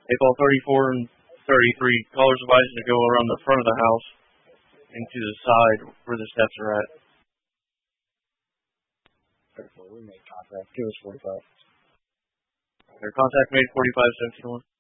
ball 34 and 33, callers advising to go around the front of the house into the side where the steps are at. 34, we made contact. Give us 45. Their contact made 45, 17-1.